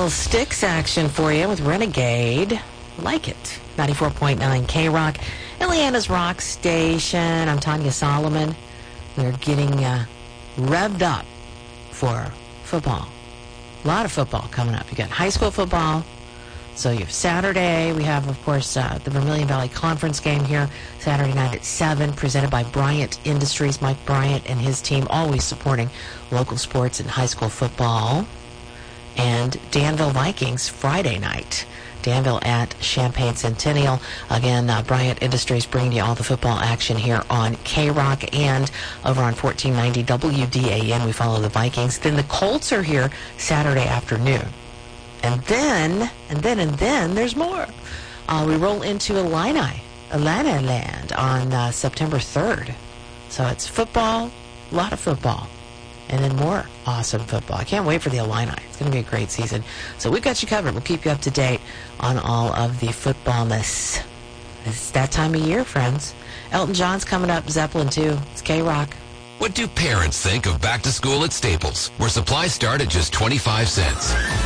little Styx action for you with Renegade. Like it. 94.9 K-Rock. Atlanta's Rock Station. I'm Tanya Solomon. We're getting revved up for football. A lot of football coming up. You got high school football. So you have Saturday. We have, of course, the Vermilion Valley Conference game here Saturday night at 7, presented by Bryant Industries. Mike Bryant and his team always supporting local sports and high school football. And Danville Vikings Friday night. Danville at Champaign Centennial. Again, Bryant Industries bringing you all the football action here on K-Rock and over on 1490 WDAN. We follow the Vikings. Then the Colts are here Saturday afternoon. And then, there's more. We roll into Illini land on September 3rd. So it's football, a lot of football, and then more awesome football. I can't wait for the Illini. It's going to be a great season. So we've got you covered. We'll keep you up to date on all of the footballness. It's that time of year, friends. Elton John's coming up, Zeppelin 2. It's K-Rock. What do parents think of back to school at Staples, where supplies start at just 25 cents?